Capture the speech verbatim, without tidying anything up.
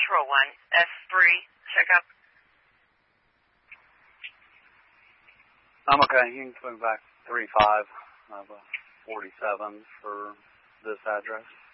Control one, S three, check up. I'm okay. You can put back three five. I have a forty-seven for this address.